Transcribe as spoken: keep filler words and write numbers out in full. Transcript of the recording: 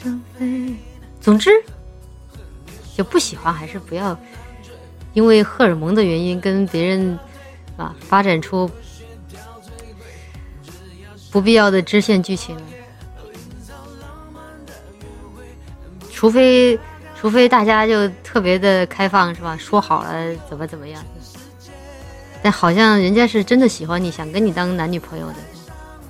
总之就不喜欢还是不要因为荷尔蒙的原因跟别人啊发展出不必要的支线剧情，除非除非大家就特别的开放是吧，说好了怎么怎么样，但好像人家是真的喜欢你，想跟你当男女朋友的。